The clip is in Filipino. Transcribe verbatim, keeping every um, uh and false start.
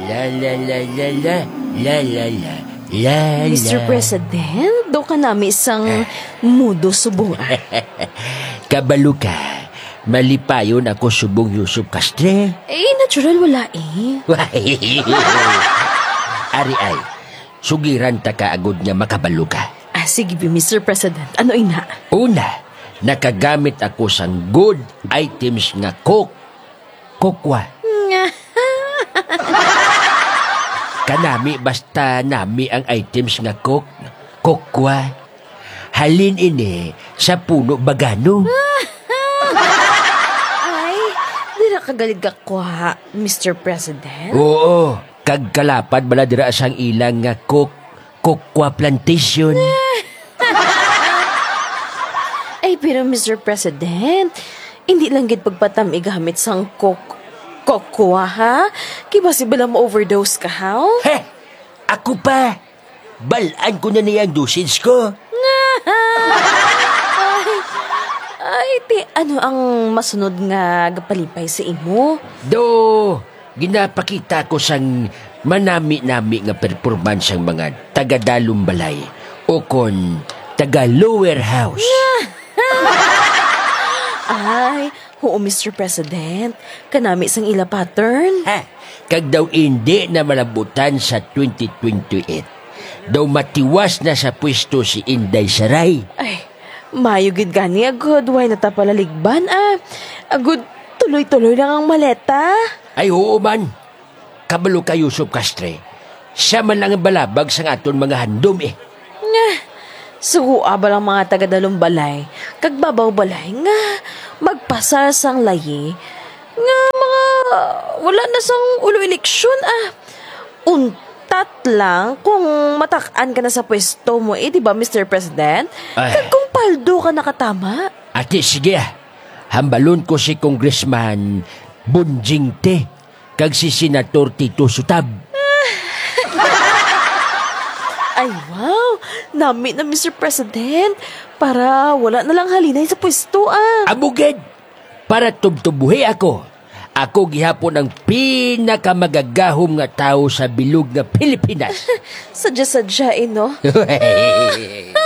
La la la la la la la la la mister la. President, do ka nami isang mudo subong. Kabalo ka. Malipayon ako subong Yusuf Castre. Eh, natural wala eh. Ari ay, sugiran ta ka agod nga makabalo ka. Ah, sige, mister President. Ano ina? Una, nakagamit ako sang good items nga cook. Kokwa. Kanami basta nami ang items nga cook. Kokwa. Halin ini sa puno bagano. Ay, di na kagalig ako ha, mister President. Oo, kagkalapad bala dira sang ilang nga cook. Kokwa plantation. Ay, pero mister President, hindi lang gid pagpatam igamit sang kok kokwa ha? Kiba si bala mo overdose ka ha? He! Ako pa! Balaan ko na niyang dosage ko. ay, ay, ti, ano ang masunod nga gapalipay sa imo? Do, ginapakita ko sang manami-nami nga performance ang mga taga-dalong balay o kon taga-lower house. Ay, oo, mister President. Kanami sang ila pattern. Ha? Kag daw hindi na malabutan sa twenty twenty-eight. Daw matiwas na sa pwesto si Inday Saray. Ay, mayo gid gani agud. Why na ta palaligban ah. Agud, tuloy-tuloy lang ang maleta. Ay oo man. Kabalo ka Yusuf Castre. Siya man lang ang balabag sa aton mga handom eh. Nga, suwa ba lang mga taga-dalong balay, kagbabaw balay nga, magpasa sang layi, nga mga wala na sang ulo eleksyon ah. Untat lang kung matak-an ka na sa pwesto mo eh, di ba mister President? Ay. Kag kung paldo ka nakatama. Ate, sige ah. Hambalon ko si Congressman Bunjing Te kag si Senator Tito Sutab. Ay, wow! Nami na, mister President. Para wala na lang halinay sa pwesto, ah. Abugid! Para tubtubuhi ako. Ako gihapon ang pinakamagagahom nga tao sa bilog nga Pilipinas. Sadya-sadya, eh, no?